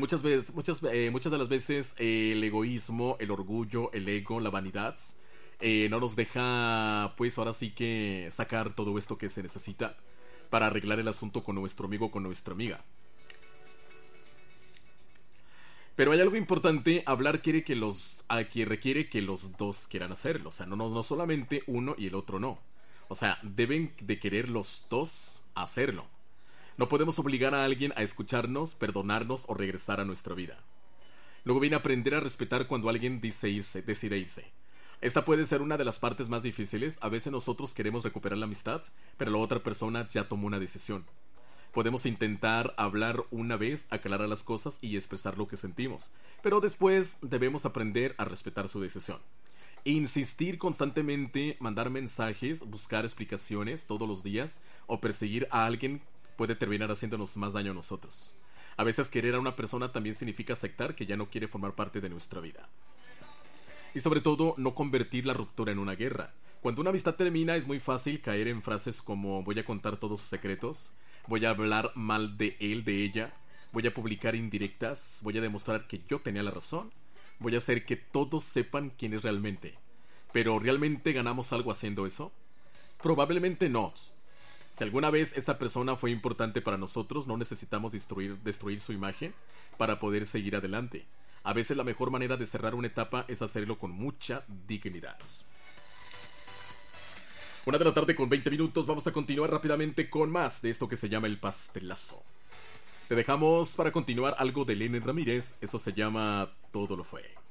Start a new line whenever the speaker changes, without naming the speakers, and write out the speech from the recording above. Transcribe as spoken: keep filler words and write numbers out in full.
muchas veces, muchas, eh, muchas de las veces eh, el egoísmo, el orgullo, el ego, la vanidad eh, no nos deja, pues ahora sí que sacar todo esto que se necesita para arreglar el asunto con nuestro amigo o con nuestra amiga. Pero hay algo importante, hablar quiere que los, aquí requiere que los dos quieran hacerlo, o sea, no, no, no solamente uno y el otro no. O sea, deben de querer los dos hacerlo. No podemos obligar a alguien a escucharnos, perdonarnos o regresar a nuestra vida. Luego viene aprender a respetar cuando alguien dice irse, decide irse. Esta puede ser una de las partes más difíciles. A veces nosotros queremos recuperar la amistad, pero la otra persona ya tomó una decisión. Podemos intentar hablar una vez, aclarar las cosas y expresar lo que sentimos, pero después debemos aprender a respetar su decisión. Insistir constantemente, mandar mensajes, buscar explicaciones todos los días o perseguir a alguien puede terminar haciéndonos más daño a nosotros. A veces querer a una persona también significa aceptar que ya no quiere formar parte de nuestra vida. Y sobre todo, no convertir la ruptura en una guerra. Cuando una amistad termina es muy fácil caer en frases como voy a contar todos sus secretos, voy a hablar mal de él, de ella, voy a publicar indirectas, voy a demostrar que yo tenía la razón, voy a hacer que todos sepan quién es realmente. ¿Pero realmente ganamos algo haciendo eso? Probablemente no. Si alguna vez esa persona fue importante para nosotros, no necesitamos destruir, destruir su imagen para poder seguir adelante. A veces la mejor manera de cerrar una etapa es hacerlo con mucha dignidad. Una de la tarde con veinte minutos, vamos a continuar rápidamente con más de esto que se llama el pastelazo. Te dejamos para continuar algo de Lenin Ramírez, eso se llama Todo lo fue.